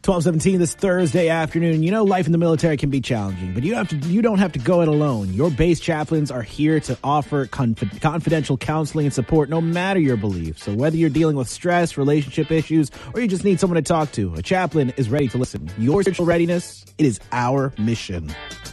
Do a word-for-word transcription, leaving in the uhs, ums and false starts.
twelve seventeen this Thursday afternoon. You know, life in the military can be challenging, but you don't have to, you don't have to go it alone. Your base chaplains are here to offer conf- confidential counseling and support no matter your beliefs. So whether you're dealing with stress, relationship issues, or you just need someone to talk to, a chaplain is ready to listen. Your spiritual readiness, it is our mission.